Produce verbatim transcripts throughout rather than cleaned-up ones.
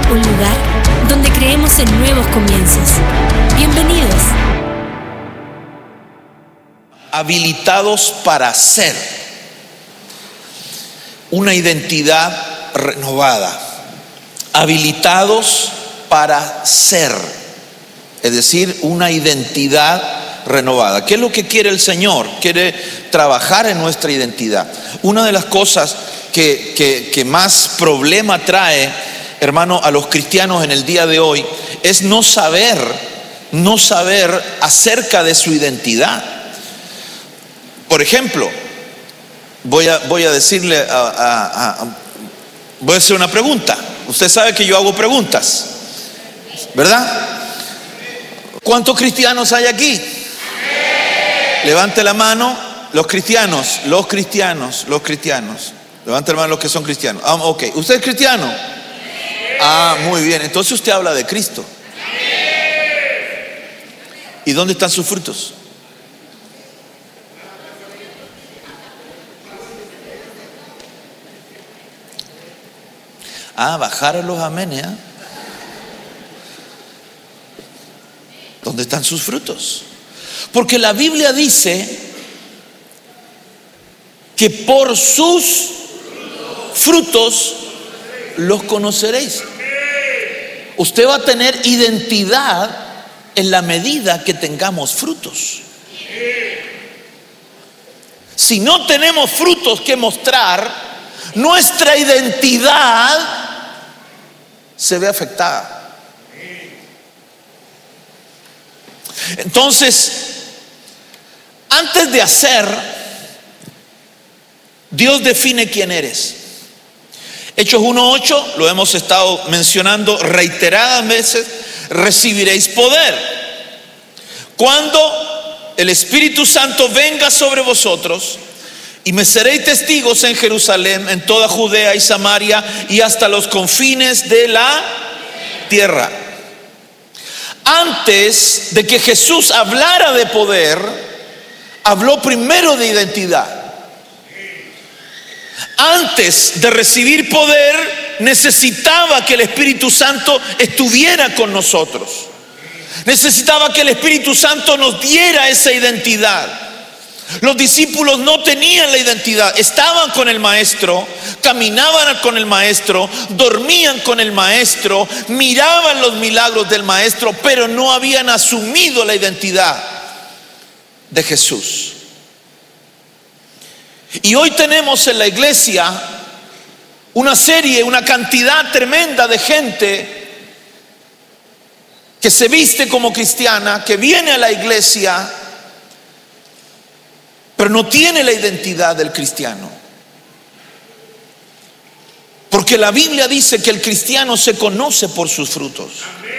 un lugar donde creemos en nuevos comienzos. Bienvenidos. Habilitados para ser una identidad renovada. Habilitados para ser, es decir, una identidad renovada. ¿Qué es lo que quiere el Señor? Quiere trabajar en nuestra identidad. Una de las cosas que, que, que más problema trae, hermano, a los cristianos en el día de hoy es no saber, no saber acerca de su identidad. Por ejemplo, voy a, voy a decirle, a, a, a, voy a hacer una pregunta. Usted sabe que yo hago preguntas, ¿verdad? ¿Cuántos cristianos hay aquí? Levante la mano, los cristianos, los cristianos, los cristianos. Levante la mano los que son cristianos. Ah, ok, ¿usted es cristiano? Ah, muy bien, entonces usted habla de Cristo. ¿Y dónde están sus frutos? Ah, bajaron los amenes, ¿eh? ¿Dónde están sus frutos? Porque la Biblia dice que por sus frutos los conoceréis. Usted va a tener identidad en la medida que tengamos frutos. Si no tenemos frutos que mostrar, nuestra identidad se ve afectada. Entonces, antes de hacer, Dios define quién eres. Hechos uno ocho, lo hemos estado mencionando reiteradas veces: recibiréis poder cuando el Espíritu Santo venga sobre vosotros, y me seréis testigos en Jerusalén, en toda Judea y Samaria y hasta los confines de la tierra. Antes de que Jesús hablara de poder, habló primero de identidad. Antes de recibir poder, necesitaba que el Espíritu Santo estuviera con nosotros. Necesitaba que el Espíritu Santo nos diera esa identidad. Los discípulos no tenían la identidad. Estaban con el maestro, caminaban con el maestro, dormían con el maestro, miraban los milagros del maestro, pero no habían asumido la identidad de Jesús. Y hoy tenemos en la iglesia una serie, una cantidad tremenda de gente que se viste como cristiana, que viene a la iglesia, pero no tiene la identidad del cristiano. Porque la Biblia dice que el cristiano se conoce por sus frutos.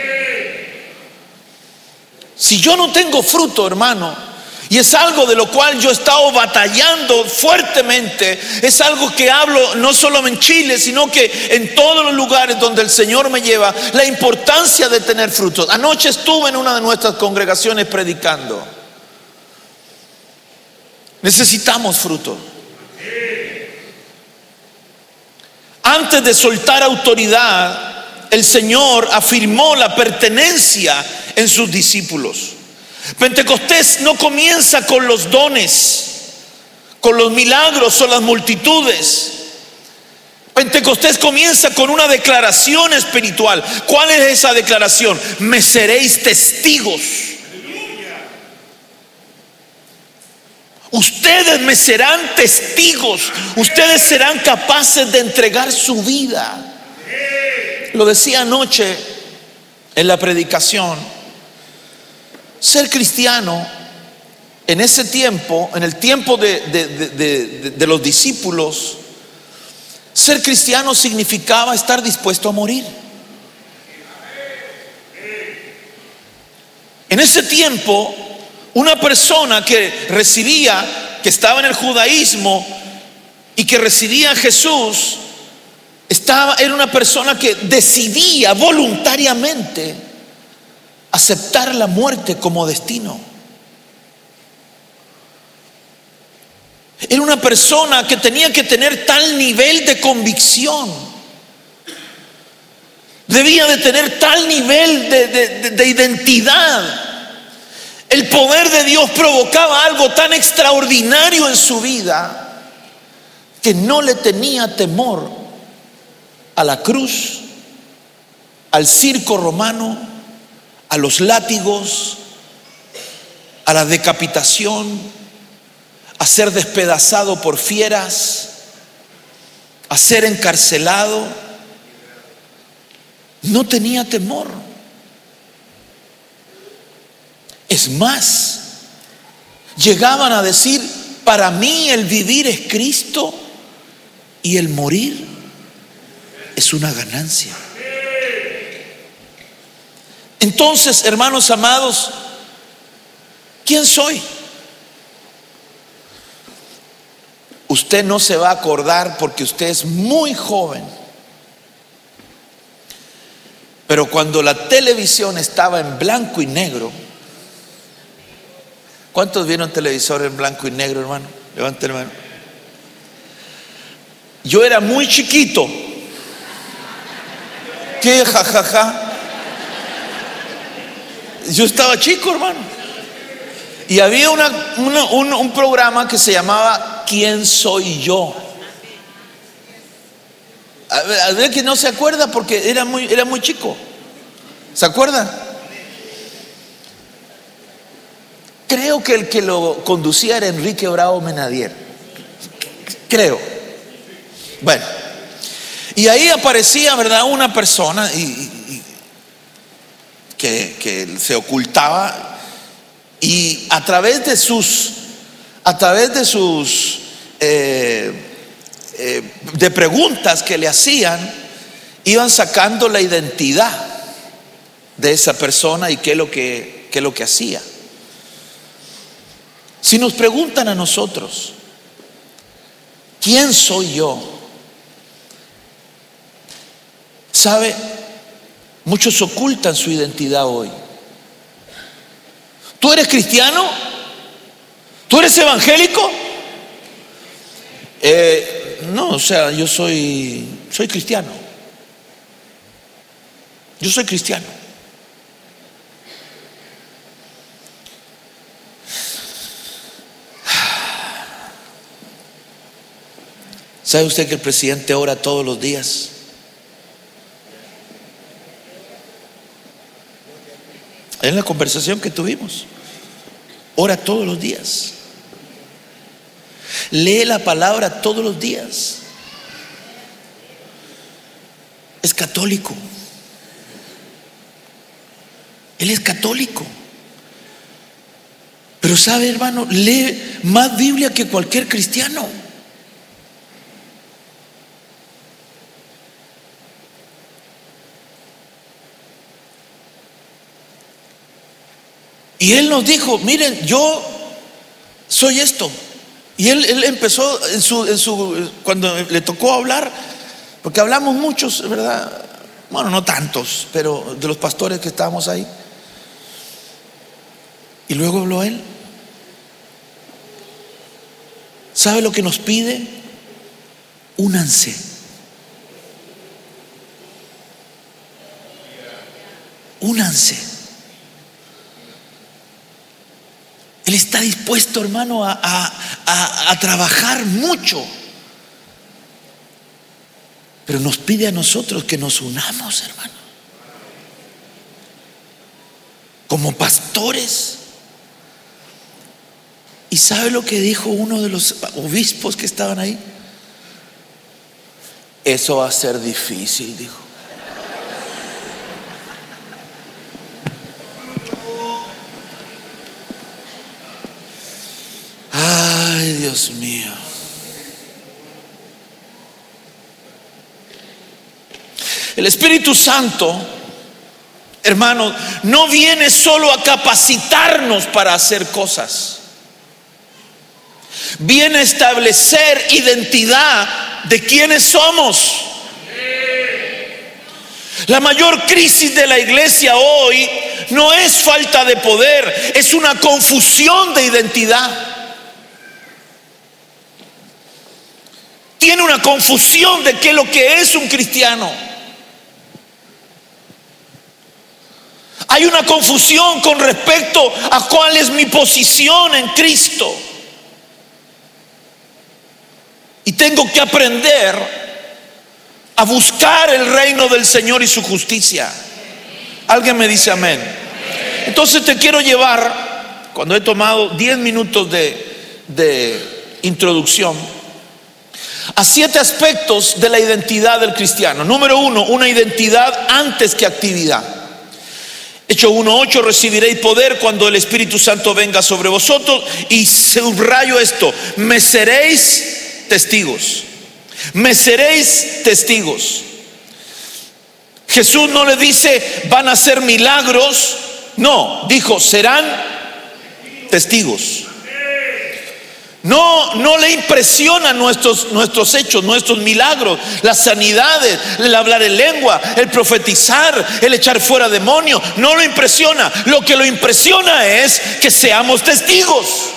Si yo no tengo fruto, hermano, y es algo de lo cual yo he estado batallando fuertemente, es algo que hablo no solo en Chile, sino que en todos los lugares donde el Señor me lleva, la importancia de tener frutos. Anoche estuve en una de nuestras congregaciones predicando. Necesitamos fruto. Antes de soltar autoridad, el Señor afirmó la pertenencia en sus discípulos. Pentecostés no comienza con los dones, con los milagros o las multitudes. Pentecostés comienza con una declaración espiritual. ¿Cuál es esa declaración? Me seréis testigos. Ustedes me serán testigos. Ustedes serán capaces de entregar su vida. Lo decía anoche en la predicación. Ser cristiano en ese tiempo, en el tiempo de, de, de, de, de los discípulos, ser cristiano significaba estar dispuesto a morir. En ese tiempo, una persona que recibía, que estaba en el judaísmo y que recibía a Jesús, estaba, era una persona que decidía voluntariamente aceptar la muerte como destino. Era una persona que tenía que tener tal nivel de convicción Debía de tener tal nivel de, de, de, de identidad. El poder de Dios provocaba algo tan extraordinario en su vida que no le tenía temor a la cruz, al circo romano, a los látigos, a la decapitación, a ser despedazado por fieras, a ser encarcelado. No tenía temor. Es más, llegaban a decir: para mí el vivir es Cristo y el morir es una ganancia. Entonces, hermanos amados, ¿quién soy? Usted no se va a acordar porque usted es muy joven. Pero cuando la televisión estaba en blanco y negro, ¿cuántos vieron televisor en blanco y negro, hermano? Levanten la mano. Yo era muy chiquito. ¿Qué jajaja? Ja, ja. Yo estaba chico, hermano. Y había una, una, un, un programa que se llamaba ¿Quién soy yo? A ver, a ver que no se acuerda porque era muy, era muy chico. ¿Se acuerda? Creo que el que lo conducía era Enrique Bravo Menadier. Creo. Bueno, y ahí aparecía, ¿verdad?, una persona y, y, que, que se ocultaba, y a través de sus, a través de sus eh, eh, de preguntas que le hacían, iban sacando la identidad de esa persona y qué es lo que, qué es lo que hacía. Si nos preguntan a nosotros, ¿quién soy yo? ¿Sabe? Muchos ocultan su identidad hoy. ¿Tú eres cristiano? ¿Tú eres evangélico? Eh, no, o sea, yo soy, soy cristiano. Yo soy cristiano. ¿Sabe usted que el presidente ora todos los días? En la conversación que tuvimos, ora todos los días, lee la palabra todos los días, es católico. Él es católico. Pero sabe, hermano, lee más Biblia que cualquier cristiano. Y él nos dijo: miren, yo soy esto. Y él, él empezó en su, en su, cuando le tocó hablar, porque hablamos muchos, ¿verdad? Bueno, no tantos, pero de los pastores que estábamos ahí. Y luego habló él. ¿Sabe lo que nos pide? Únanse. Únanse. Él está dispuesto, hermano, a, a, a, a trabajar mucho. Pero nos pide a nosotros que nos unamos, hermano. Como pastores. ¿Y sabe lo que dijo uno de los obispos que estaban ahí? Eso va a ser difícil, dijo. Ay, Dios mío. El Espíritu Santo, hermanos, no viene solo a capacitarnos para hacer cosas. Viene a establecer identidad de quiénes somos. La mayor crisis de la iglesia hoy no es falta de poder, es una confusión de identidad. Tiene una confusión de qué es lo que es un cristiano. Hay una confusión con respecto a cuál es mi posición en Cristo. Y tengo que aprender a buscar el reino del Señor y su justicia. ¿Alguien me dice amén? Entonces te quiero llevar, cuando he tomado diez minutos de, de introducción, a siete aspectos de la identidad del cristiano. Número uno, una identidad antes que actividad. Hechos uno ocho, recibiréis poder cuando el Espíritu Santo venga sobre vosotros. Y subrayo esto: me seréis testigos. Me seréis testigos. Jesús no le dice van a hacer milagros. No, dijo serán testigos. No, no le impresionan nuestros, nuestros hechos, nuestros milagros, las sanidades, el hablar en lengua, el profetizar, el echar fuera demonios. No lo impresiona. Lo que lo impresiona es que seamos testigos.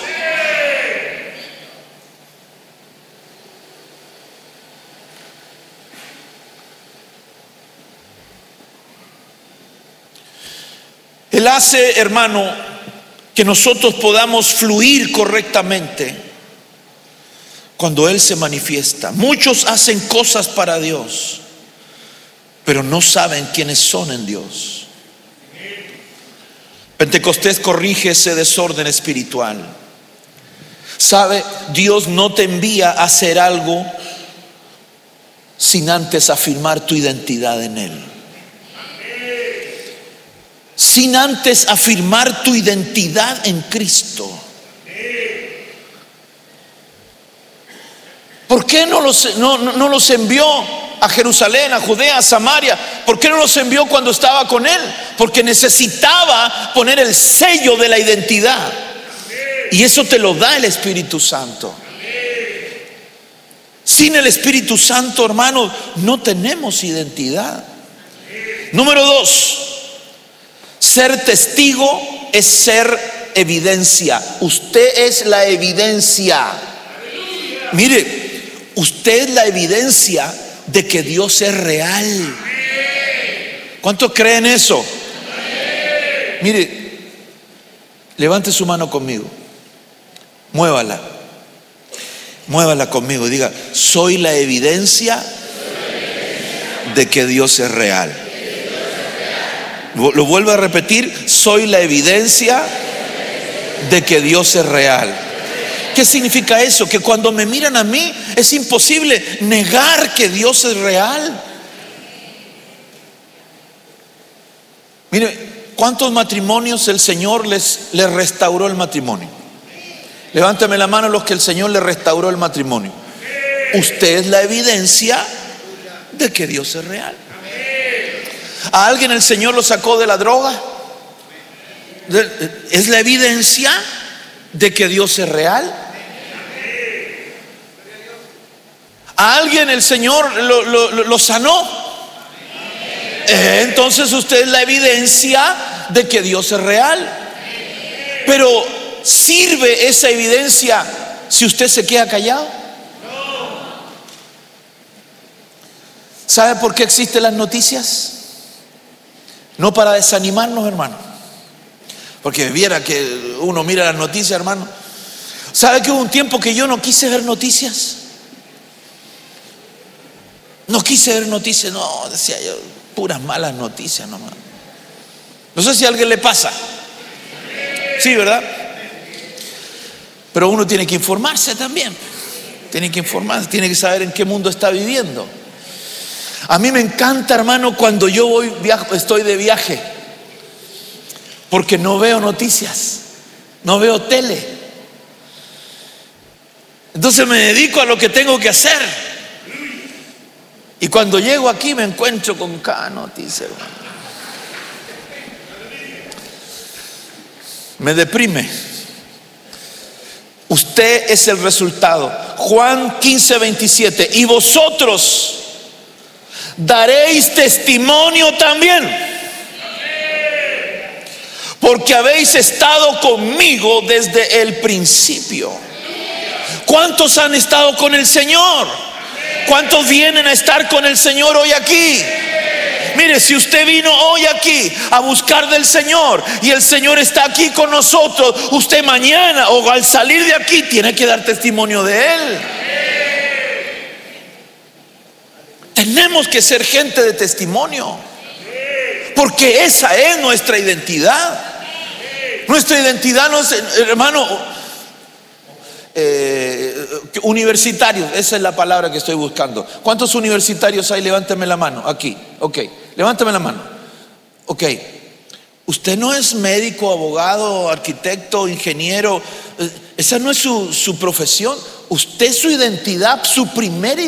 Él hace, hermano, que nosotros podamos fluir correctamente cuando Él se manifiesta. Muchos hacen cosas para Dios, pero no saben quiénes son en Dios. Pentecostés corrige ese desorden espiritual. Sabe, Dios no te envía a hacer algo sin antes afirmar tu identidad en Él. Sin antes afirmar tu identidad en Cristo. ¿Por qué no los, no, no los envió a Jerusalén, a Judea, a Samaria? ¿Por qué no los envió cuando estaba con Él? Porque necesitaba poner el sello de la identidad. Y eso te lo da el Espíritu Santo. Sin el Espíritu Santo, hermano, no tenemos identidad. Número dos, ser testigo es ser evidencia. Usted es la evidencia. Mire, usted es la evidencia de que Dios es real. ¿Cuántos creen eso? Mire, levante su mano conmigo. Muévala. Muévala conmigo y diga: soy la evidencia de que Dios es real. Lo vuelvo a repetir: soy la evidencia de que Dios es real. ¿Qué significa eso? Que cuando me miran a mí es imposible negar que Dios es real. Mire, ¿cuántos matrimonios el Señor les, les restauró el matrimonio? Levántame la mano los que el Señor les restauró el matrimonio. Usted es la evidencia de que Dios es real. ¿A alguien el Señor lo sacó de la droga? ¿Es la evidencia de que Dios es real? ¿A alguien el Señor lo, lo, lo sanó? Eh, entonces usted es la evidencia de que Dios es real. Pero ¿sirve esa evidencia si usted se queda callado? ¿Sabe por qué existen las noticias? No para desanimarnos, hermano, porque viera que uno mira las noticias, hermano. ¿Sabe que hubo un tiempo que yo no quise ver noticias? No quise ver noticias, no, decía yo, puras malas noticias nomás. No sé si a alguien le pasa. Sí, ¿verdad? Pero uno tiene que informarse también. Tiene que informarse, tiene que saber en qué mundo está viviendo. A mí me encanta, hermano, cuando yo voy, viajo, estoy de viaje, porque no veo noticias, no veo tele. Entonces me dedico a lo que tengo que hacer. Y cuando llego aquí me encuentro con cada noticia, hermano. Me deprime. Usted es el resultado. Juan quince veintisiete. Y vosotros daréis testimonio también, porque habéis estado conmigo desde el principio. ¿Cuántos han estado con el Señor? ¿Cuántos vienen a estar con el Señor hoy aquí? Mire, si usted vino hoy aquí a buscar del Señor y el Señor está aquí con nosotros, usted mañana o al salir de aquí tiene que dar testimonio de Él. Tenemos que ser gente de testimonio, porque esa es nuestra identidad. Nuestra identidad no es, hermano, eh, universitarios, esa es la palabra que estoy buscando. ¿Cuántos universitarios hay? Levánteme la mano, aquí, ok, levánteme la mano. Ok, usted no es médico, abogado, arquitecto, ingeniero, esa no es su, su profesión. Usted, su identidad, su primera